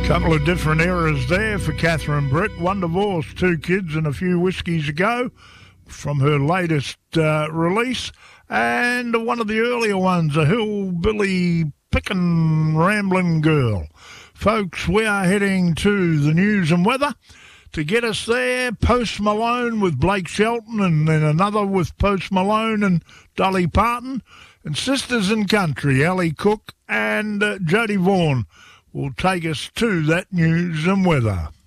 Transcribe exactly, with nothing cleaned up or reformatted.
Couple of different eras there for Catherine Britt. One divorce, two kids and a few whiskies ago from her latest uh, release. And one of the earlier ones, a hillbilly pickin' rambling girl. Folks, we are heading to the news and weather. To get us there, Post Malone with Blake Shelton, and then another with Post Malone and Dolly Parton. And Sisters in Country, Ellie Cook and uh, Jodie Vaughan will take us to that news and weather.